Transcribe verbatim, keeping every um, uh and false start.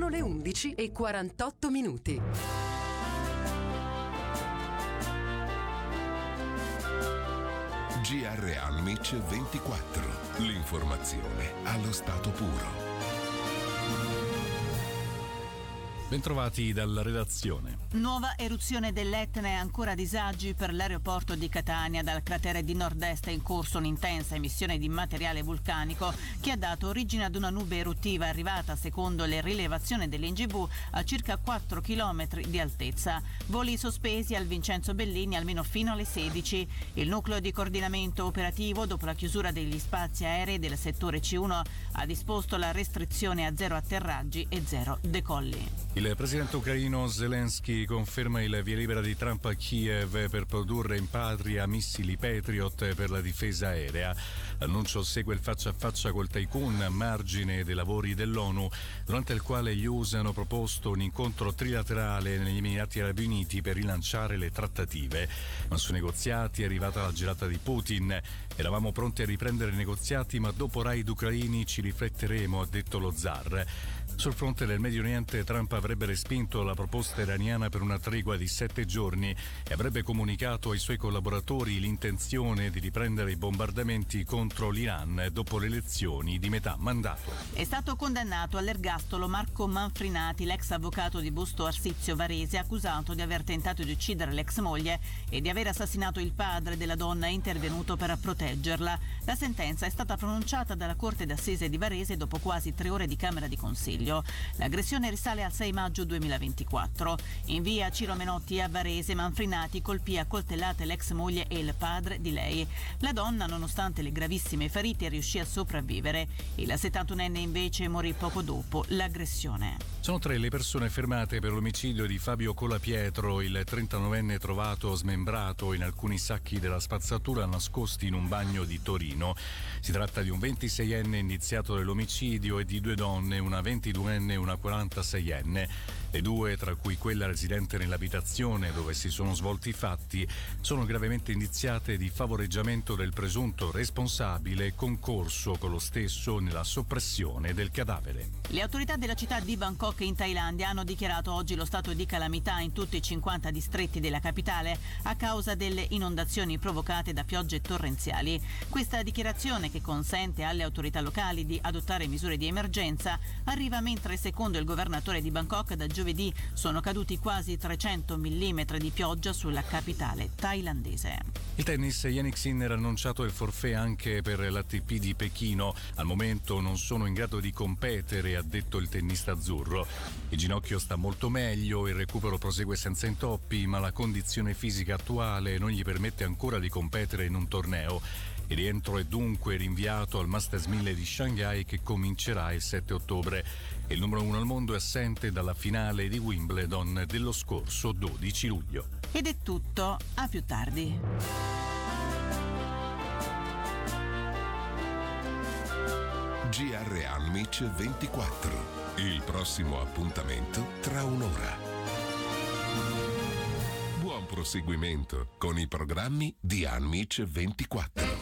Sono le undici e quarantotto minuti. G R Almic ventiquattro. L'informazione allo stato puro. Bentrovati dalla redazione. Nuova eruzione dell'Etna e ancora disagi per l'aeroporto di Catania. Dal cratere di nord-est è in corso un'intensa emissione di materiale vulcanico che ha dato origine ad una nube eruttiva arrivata, secondo le rilevazioni dell'I N G V, a circa quattro chilometri di altezza. Voli sospesi al Vincenzo Bellini almeno fino alle sedici. Il nucleo di coordinamento operativo, dopo la chiusura degli spazi aerei del settore C uno, ha disposto la restrizione a zero atterraggi e zero decolli. Il presidente ucraino Zelensky conferma il via libera di Trump a Kiev per produrre in patria missili Patriot per la difesa aerea. L'annuncio segue il faccia a faccia col tycoon a margine dei lavori dell'ONU, durante il quale gli U S hanno proposto un incontro trilaterale negli Emirati Arabi Uniti per rilanciare le trattative. Ma sui negoziati è arrivata la gelata di Putin. Eravamo pronti a riprendere i negoziati, ma dopo raid ucraini ci rifletteremo, ha detto lo zar. Sul fronte del Medio Oriente, Trump avrebbe respinto la proposta iraniana per una tregua di sette giorni e avrebbe comunicato ai suoi collaboratori l'intenzione di riprendere i bombardamenti contro l'Iran dopo le elezioni di metà mandato. È stato condannato all'ergastolo Marco Manfrinati, l'ex avvocato di Busto Arsizio Varese, accusato di aver tentato di uccidere l'ex moglie e di aver assassinato il padre della donna intervenuto per proteggerla. La sentenza è stata pronunciata dalla Corte d'Assise di Varese dopo quasi tre ore di Camera di Consiglio. L'aggressione risale al sei maggio duemilaventiquattro. In via Ciro Menotti a Varese, Manfrinati colpì a coltellate l'ex moglie e il padre di lei. La donna, nonostante le gravissime ferite, riuscì a sopravvivere. Il settantunenne invece morì poco dopo l'aggressione. Sono tre le persone fermate per l'omicidio di Fabio Colapietro, il trentanovenne trovato smembrato in alcuni sacchi della spazzatura nascosti in un bagno di Torino. Si tratta di un ventiseienne indiziato dell'omicidio e di due donne, una ventiduenne e una quarantaseienne. Le due, tra cui quella residente nell'abitazione dove si sono svolti i fatti, sono gravemente indiziate di favoreggiamento del presunto responsabile e concorso con lo stesso nella soppressione del cadavere. Le autorità della città di Bangkok in Thailandia hanno dichiarato oggi lo stato di calamità in tutti i cinquanta distretti della capitale a causa delle inondazioni provocate da piogge torrenziali. Questa dichiarazione, che consente alle autorità locali di adottare misure di emergenza, arriva mentre, secondo il governatore di Bangkok, da giovedì sono caduti quasi trecento millimetri di pioggia sulla capitale thailandese. Il tennis, Jannik Sinner ha annunciato il forfait anche per l'A T P di Pechino. Al momento non sono in grado di competere, ha detto il tennista azzurro. Il ginocchio sta molto meglio, il recupero prosegue senza intoppi, ma la condizione fisica attuale non gli permette ancora di competere in un torneo. Il rientro è dunque rinviato al Masters mille di Shanghai, che comincerà il sette ottobre. Il numero uno al mondo è assente dalla finale di Wimbledon dello scorso dodici luglio. Ed è tutto, a più tardi. G R Almic ventiquattro. Il prossimo appuntamento tra un'ora. Buon proseguimento con i programmi di Almic ventiquattro.